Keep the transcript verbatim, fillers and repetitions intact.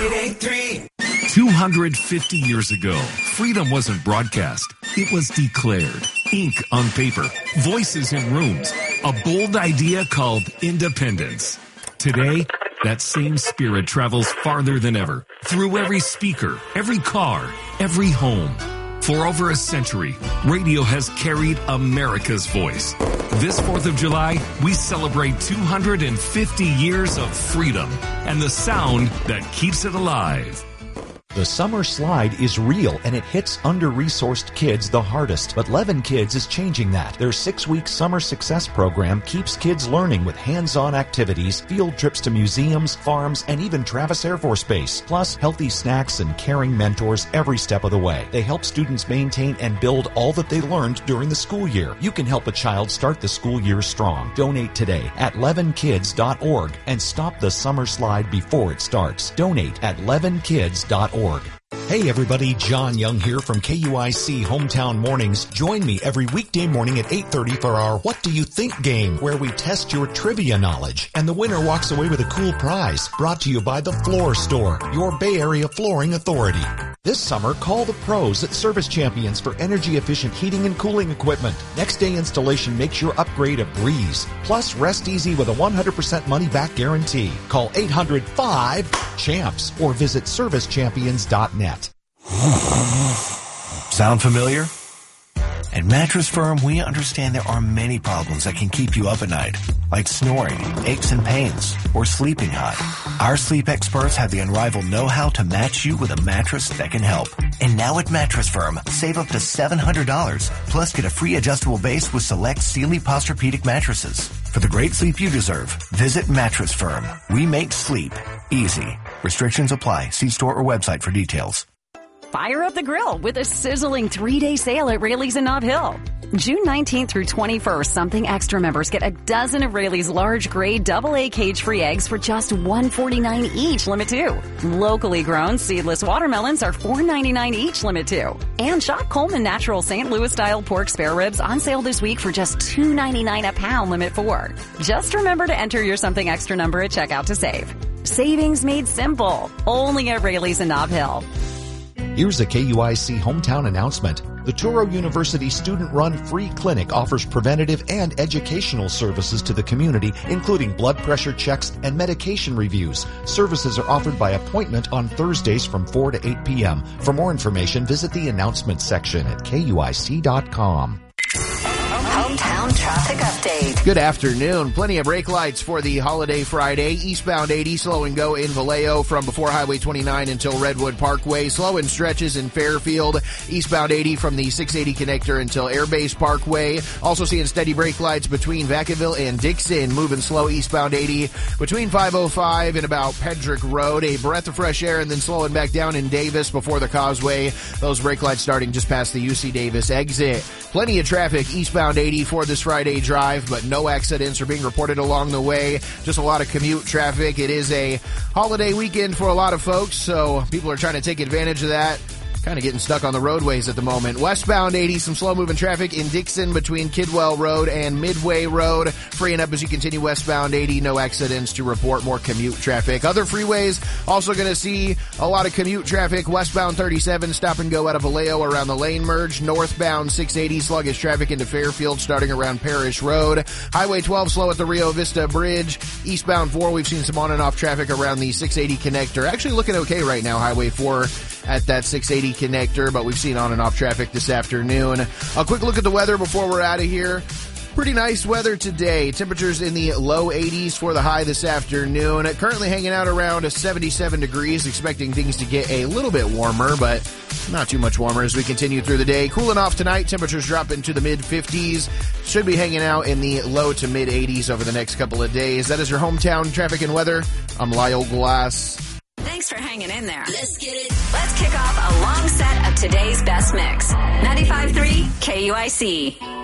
eight three. two hundred fifty years ago, freedom wasn't broadcast. It was declared. Ink on paper, voices in rooms, a bold idea called independence. Today, that same spirit travels farther than ever, through every speaker, every car, every home. For over a century, radio has carried America's voice. This fourth of July, we celebrate two hundred fifty years of freedom and the sound that keeps it alive. The summer slide is real and it hits under-resourced kids the hardest. But Levin Kids is changing that. Their six-week summer success program keeps kids learning with hands-on activities, field trips to museums, farms, and even Travis Air Force Base. Plus, healthy snacks and caring mentors every step of the way. They help students maintain and build all that they learned during the school year. You can help a child start the school year strong. Donate today at levin kids dot org and stop the summer slide before it starts. Donate at levin kids dot org. Hey everybody, John Young here from K U I C Hometown Mornings. Join me every weekday morning at eight thirty for our What Do You Think game, where we test your trivia knowledge. And the winner walks away with a cool prize, brought to you by The Floor Store, your Bay Area flooring authority. This summer, call the pros at Service Champions for energy-efficient heating and cooling equipment. Next day installation makes your upgrade a breeze. Plus, rest easy with a one hundred percent money-back guarantee. Call eight hundred five champs or visit service champions dot net. Sound familiar? At Mattress Firm, we understand there are many problems that can keep you up at night, like snoring, aches and pains, or sleeping hot. Our sleep experts have the unrivaled know-how to match you with a mattress that can help. And now at Mattress Firm, save up to seven hundred dollars, plus get a free adjustable base with select Sealy Posturepedic mattresses. For the great sleep you deserve, visit Mattress Firm. We make sleep easy. Restrictions apply. See store or website for details. Fire up the grill with a sizzling three-day sale at Raley's in Nob Hill. June nineteenth through twenty-first, Something Extra members get a dozen of Raley's large grade double A cage-free eggs for just one dollar and forty-nine cents each, limit two. Locally grown seedless watermelons are four dollars and ninety-nine cents each, limit two. And shop Coleman Natural Saint Louis-style pork spare ribs on sale this week for just two dollars and ninety-nine cents a pound, limit four. Just remember to enter your Something Extra number at checkout to save. Savings made simple, only at Raley's in Nob Hill. Here's a K U I C hometown announcement. The Touro University student-run free clinic offers preventative and educational services to the community, including blood pressure checks and medication reviews. Services are offered by appointment on Thursdays from four to eight p.m. For more information, visit the announcements section at K U I C dot com. Hometown traffic update. Good afternoon. Plenty of brake lights for the holiday Friday. Eastbound eighty, slow and go in Vallejo from before Highway twenty-nine until Redwood Parkway. Slow and stretches in Fairfield. Eastbound eighty from the six eighty connector until Airbase Parkway. Also seeing steady brake lights between Vacaville and Dixon. Moving slow eastbound eighty between five oh five and about Pedrick Road. A breath of fresh air and then slowing back down in Davis before the Causeway. Those brake lights starting just past the U C Davis exit. Plenty of traffic eastbound eighty for this Friday drive, but no accidents are being reported along the way. Just a lot of commute traffic. It is a holiday weekend for a lot of folks, so people are trying to take advantage of that. Kind of getting stuck on the roadways at the moment. Westbound eighty, some slow-moving traffic in Dixon between Kidwell Road and Midway Road. Freeing up as you continue westbound eighty. No accidents to report. More commute traffic. Other freeways also going to see a lot of commute traffic. Westbound thirty-seven, stop and go out of Vallejo around the lane merge. Northbound six eighty, sluggish traffic into Fairfield starting around Parish Road. Highway twelve, slow at the Rio Vista Bridge. Eastbound four, we've seen some on and off traffic around the six eighty connector. Actually looking okay right now, Highway four at that six eighty connector, but we've seen on and off traffic this afternoon. A quick look at the weather before we're out of here. Pretty nice weather today. Temperatures in the low eighties for the high this afternoon. Currently hanging out around seventy-seven degrees. Expecting things to get a little bit warmer, but not too much warmer as we continue through the day. Cooling off tonight. Temperatures drop into the mid fifties. Should be hanging out in the low to mid eighties over the next couple of days. That is your hometown traffic and weather. I'm Lyle Glass. Thanks for hanging in there. Let's get it. Let's kick off a long set of today's best mix. ninety-five point three K U I C.